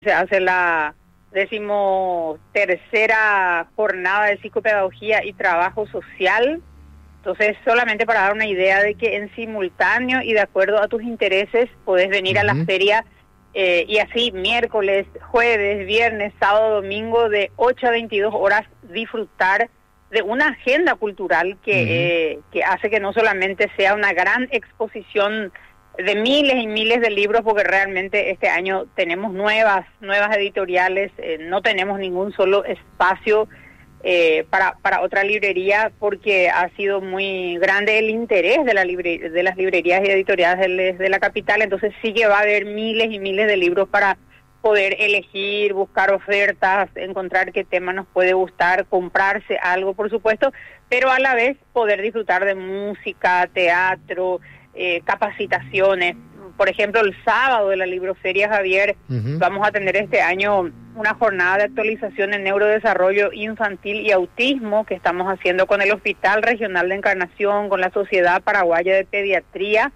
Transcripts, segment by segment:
Se hace la 13ª jornada de psicopedagogía y trabajo social. Entonces, solamente para dar una idea de que en simultáneo y de acuerdo a tus intereses podés venir a la feria y así miércoles, jueves, viernes, sábado, domingo de 8 a 22 horas disfrutar de una agenda cultural que hace que no solamente sea una gran exposición de miles y miles de libros, porque realmente este año tenemos nuevas editoriales, no tenemos ningún solo espacio para otra librería, porque ha sido muy grande el interés de las librerías y editoriales de la capital. Entonces sí que va a haber miles y miles de libros para poder elegir, buscar ofertas, encontrar qué tema nos puede gustar, comprarse algo, por supuesto, pero a la vez poder disfrutar de música, teatro, capacitaciones. Por ejemplo, el sábado de la Libroferia, Javier, vamos a tener este año una jornada de actualización en neurodesarrollo infantil y autismo que estamos haciendo con el Hospital Regional de Encarnación, con la Sociedad Paraguaya de Pediatría,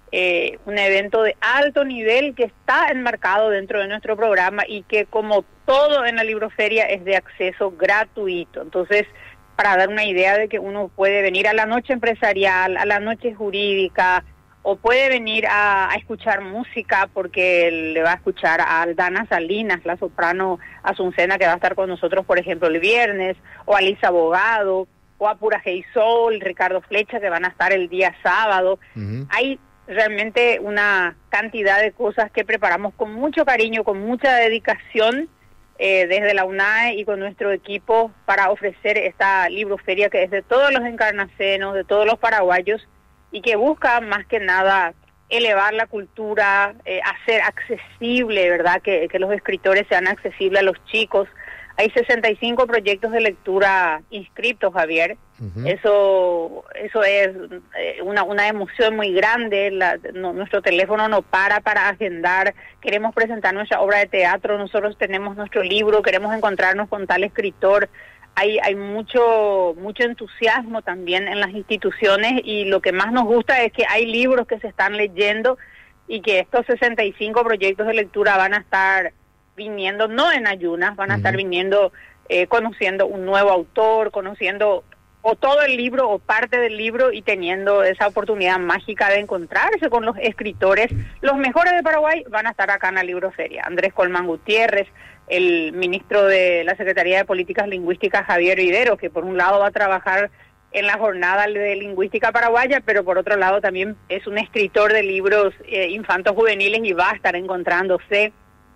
un evento de alto nivel que está enmarcado dentro de nuestro programa y que, como todo en la Libroferia, es de acceso gratuito. Entonces, para dar una idea de que uno puede venir a la noche empresarial, a la noche jurídica, o puede venir a escuchar música, porque le va a escuchar a Aldana Salinas, la soprano asuncena, que va a estar con nosotros, por ejemplo, el viernes, o a Lisa Abogado, o a Pura Hey Soul, Ricardo Flecha, que van a estar el día sábado. Hay realmente una cantidad de cosas que preparamos con mucho cariño, con mucha dedicación, desde la UNAE y con nuestro equipo, para ofrecer esta libroferia que es de todos los encarnacenos, de todos los paraguayos, y que busca más que nada elevar la cultura, hacer accesible, ¿verdad? Que los escritores sean accesibles a los chicos. Hay 65 proyectos de lectura inscritos, Javier. Eso es una emoción muy grande. Nuestro teléfono no para agendar. Queremos presentar nuestra obra de teatro. Nosotros tenemos nuestro libro. Queremos encontrarnos con tal escritor. Hay mucho entusiasmo también en las instituciones, y lo que más nos gusta es que hay libros que se están leyendo y que estos 65 proyectos de lectura van a estar viniendo, no en ayunas, van a estar viniendo conociendo un nuevo autor, conociendo o todo el libro o parte del libro, y teniendo esa oportunidad mágica de encontrarse con los escritores. Los mejores de Paraguay van a estar acá en la Libroferia. Andrés Colmán Gutiérrez, el ministro de la Secretaría de Políticas Lingüísticas, Javier Videro, que por un lado va a trabajar en la jornada de lingüística paraguaya, pero por otro lado también es un escritor de libros infantos juveniles y va a estar encontrándose.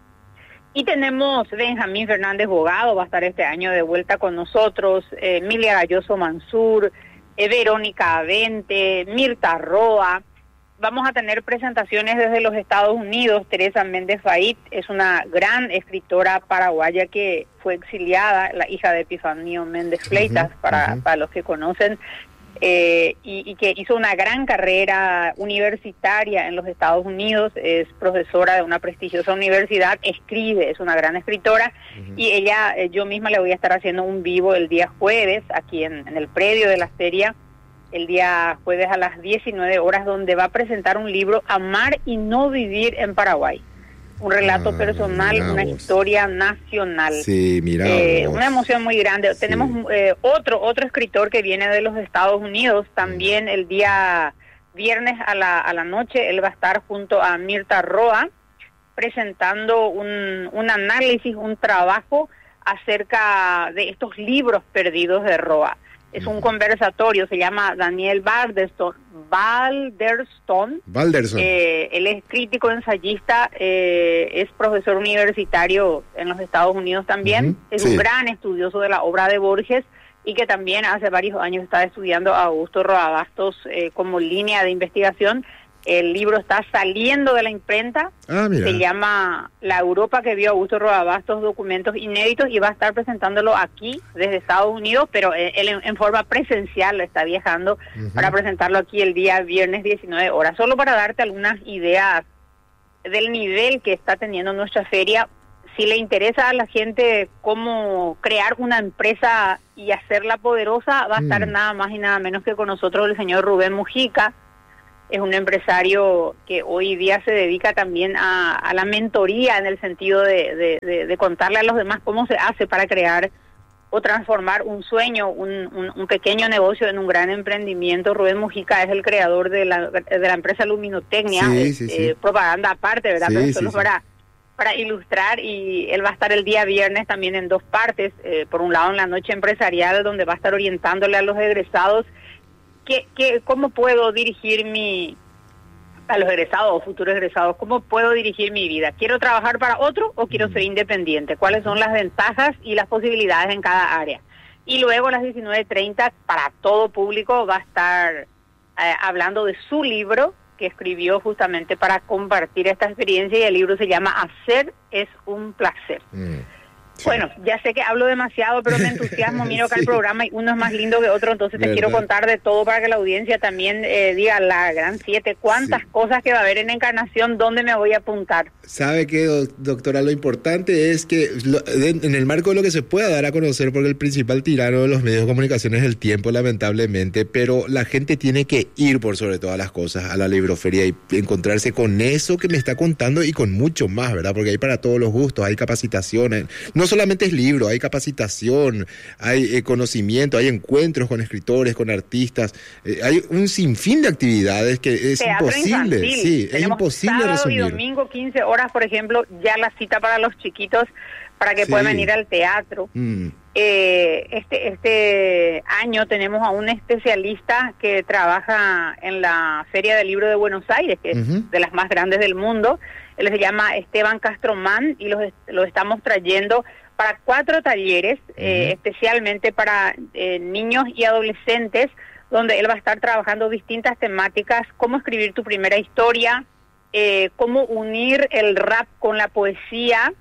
Y tenemos Benjamín Fernández Bogado, va a estar este año de vuelta con nosotros, Emilia Galloso Mansur, Verónica Avente, Mirta Roa. Vamos a tener presentaciones desde los Estados Unidos. Teresa Méndez Fait es una gran escritora paraguaya que fue exiliada, la hija de Epifanio Méndez Fleitas, para los que conocen, y que hizo una gran carrera universitaria en los Estados Unidos. Es profesora de una prestigiosa universidad, escribe, es una gran escritora, y ella, yo misma le voy a estar haciendo un vivo el día jueves aquí en el predio de la feria, el día jueves a las 19 horas, donde va a presentar un libro, Amar y no vivir en Paraguay. Un relato personal, una historia nacional. Sí, mira. Una emoción muy grande. Sí. Tenemos otro escritor que viene de los Estados Unidos, también el día viernes a la noche. Él va a estar junto a Mirta Roa presentando un análisis, un trabajo acerca de estos libros perdidos de Roa. Es un conversatorio, se llama Daniel Balderston. Él es crítico, ensayista, es profesor universitario en los Estados Unidos también. Es un gran estudioso de la obra de Borges, y que también hace varios años está estudiando a Augusto Roa Bastos como línea de investigación. El libro está saliendo de la imprenta, se llama La Europa que vio Augusto Roa Bastos, documentos inéditos, y va a estar presentándolo aquí desde Estados Unidos, pero él en forma presencial está viajando para presentarlo aquí el día viernes 19 horas. Solo para darte algunas ideas del nivel que está teniendo nuestra feria. Si le interesa a la gente cómo crear una empresa y hacerla poderosa, va a estar nada más y nada menos que con nosotros el señor Rubén Mujica, es un empresario que hoy día se dedica también a la mentoría, en el sentido de contarle a los demás cómo se hace para crear o transformar un sueño, un pequeño negocio en un gran emprendimiento. Rubén Mujica es el creador de la empresa Luminotecnia, propaganda aparte, ¿verdad? Pero solo para ilustrar, y él va a estar el día viernes también en 2 partes. Por un lado, en la noche empresarial, donde va a estar orientándole a los egresados cómo puedo dirigir a los egresados o futuros egresados, cómo puedo dirigir mi vida. ¿Quiero trabajar para otro o quiero ser independiente? ¿Cuáles son las ventajas y las posibilidades en cada área? Y luego a las 19:30, para todo público, va a estar hablando de su libro, que escribió justamente para compartir esta experiencia, y el libro se llama Hacer es un placer. Sí. Bueno, ya sé que hablo demasiado, pero me entusiasmo, miro acá el programa y uno es más lindo que otro, entonces te quiero contar de todo para que la audiencia también diga la gran 7, cuántas cosas que va a haber en Encarnación, dónde me voy a apuntar. ¿Sabe qué, doctora? Lo importante es que en el marco de lo que se pueda dar a conocer, porque el principal tirano de los medios de comunicación es el tiempo, lamentablemente, pero la gente tiene que ir por sobre todas las cosas a la libroferia y encontrarse con eso que me está contando y con mucho más, ¿verdad? Porque hay para todos los gustos, hay capacitaciones, no solamente es libro, hay capacitación, hay conocimiento, hay encuentros con escritores, con artistas, hay un sinfín de actividades que es imposible, es imposible resumir. Sábado y domingo, 15 horas, por ejemplo, ya la cita para los chiquitos, para que puedan venir al teatro. Este año tenemos a un especialista que trabaja en la Feria del Libro de Buenos Aires, que es de las más grandes del mundo. Él se llama Esteban Castromán, y lo estamos trayendo para 4 talleres, especialmente para niños y adolescentes, donde él va a estar trabajando distintas temáticas: cómo escribir tu primera historia, cómo unir el rap con la poesía.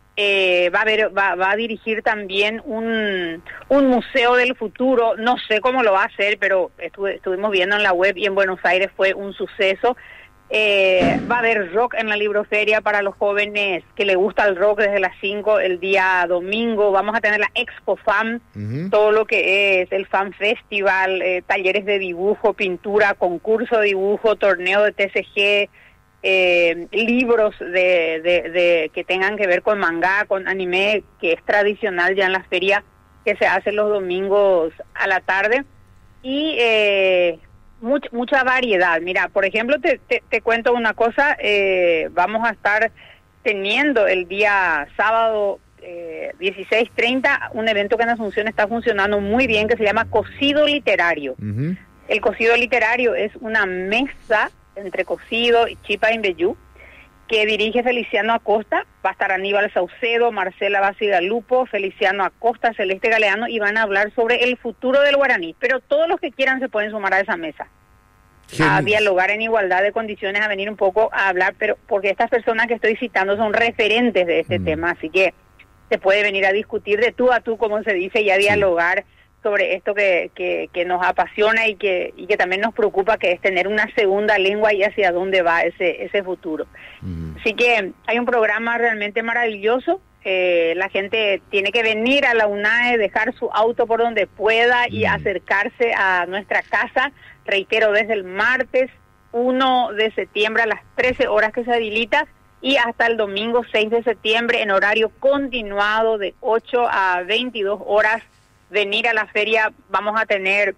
Va a dirigir también un museo del futuro. No sé cómo lo va a hacer, pero estuvimos viendo en la web y en Buenos Aires fue un suceso. Va a haber rock en la libroferia para los jóvenes que les gusta el rock, desde las 5 el día domingo. Vamos a tener la Expo Fan, todo lo que es el Fan Festival, talleres de dibujo, pintura, concurso de dibujo, torneo de TCG, libros de que tengan que ver con manga, con anime, que es tradicional ya en la feria, que se hace los domingos a la tarde. Y mucha variedad. Mira, por ejemplo, te cuento una cosa. Vamos a estar teniendo el día sábado 16:30 un evento que en Asunción está funcionando muy bien, que se llama Cocido Literario. El Cocido Literario es una mesa entre cocido y chipa imbeyú, que dirige Feliciano Acosta. Va a estar Aníbal Saucedo, Marcela Basigalupo, Feliciano Acosta, Celeste Galeano, y van a hablar sobre el futuro del guaraní. Pero todos los que quieran se pueden sumar a esa mesa, a dialogar en igualdad de condiciones, a venir un poco a hablar, pero porque estas personas que estoy citando son referentes de este tema, así que se puede venir a discutir de tú a tú, como se dice, y a dialogar sobre esto que nos apasiona y que también nos preocupa, que es tener una segunda lengua y hacia dónde va ese futuro. Así que hay un programa realmente maravilloso. La gente tiene que venir a la UNAE, dejar su auto por donde pueda y acercarse a nuestra casa. Reitero, desde el martes 1 de septiembre a las 13 horas que se habilita, y hasta el domingo 6 de septiembre en horario continuado de 8 a 22 horas. Venir a la feria. Vamos a tener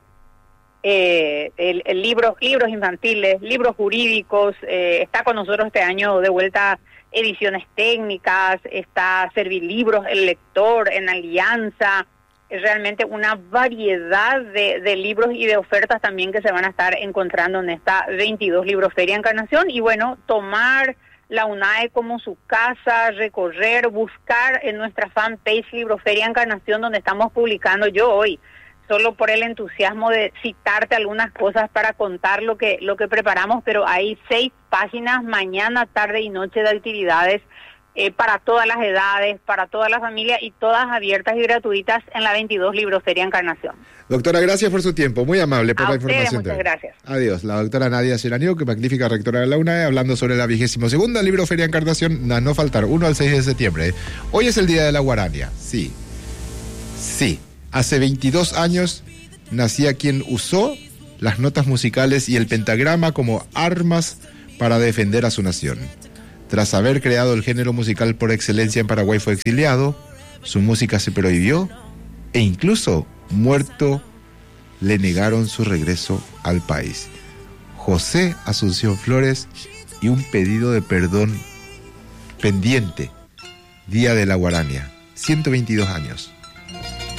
libros infantiles, libros jurídicos. Está con nosotros este año de vuelta Ediciones Técnicas, está Servilibros, El Lector, en Alianza. Es realmente una variedad de libros y de ofertas también que se van a estar encontrando en esta 22 Libroferia Encarnación. Y bueno, tomar la UNAE como su casa, recorrer, buscar en nuestra fanpage Libroferia Encarnación, donde estamos publicando. Yo hoy, solo por el entusiasmo de citarte algunas cosas para contar lo que preparamos, pero hay 6 páginas mañana, tarde y noche de actividades para todas las edades, para toda la familia, y todas abiertas y gratuitas en la 22 Libroferia Encarnación. Doctora, gracias por su tiempo, muy amable por la información. Muchas gracias. Adiós. La doctora Nadia Seraniu, que magnífica rectora de la UNAE, hablando sobre la 22ª Libroferia Encarnación, no faltar, 1 al 6 de septiembre. Hoy es el Día de la Guarania, sí. Hace 22 años nacía quien usó las notas musicales y el pentagrama como armas para defender a su nación. Tras haber creado el género musical por excelencia en Paraguay, fue exiliado, su música se prohibió e incluso muerto le negaron su regreso al país. José Asunción Flores y un pedido de perdón pendiente. Día de la Guarania, 122 años.